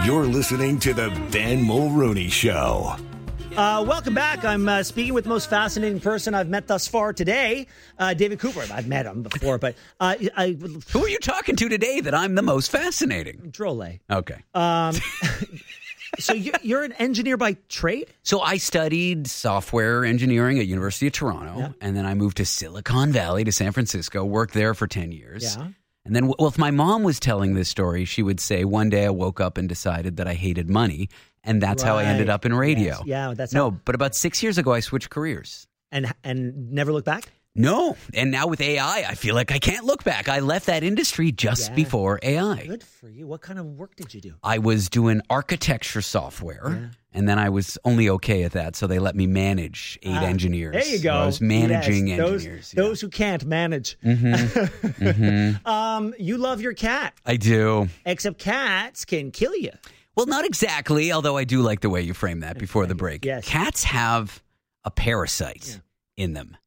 You're listening to the Ben Mulrooney Show. Welcome back. I'm speaking with the most fascinating person I've met thus far today, David Cooper. I've met him before, but who are you talking to today that I'm the most fascinating? Drolle. Okay. So you're an engineer by trade? So I studied software engineering at University of Toronto, and then I moved to Silicon Valley, to San Francisco, worked there for 10 years. Yeah. And then, if my mom was telling this story, she would say, one day I woke up and decided that I hated money, and that's how I ended up in radio. Yes. Yeah, that's but about 6 years ago, I switched careers. And never look back? No. And now with AI, I feel like I can't look back. I left that industry just before AI. Good for you. What kind of work did you do? I was doing architecture software, and then I was only okay at that, so they let me manage 8 engineers. There you go. So I was managing engineers. Those who can't manage. Mm-hmm. You love your cat. I do. Except cats can kill you. Well, not exactly, although I do like the way you framed that before the break. Yes. Cats have a parasite in them.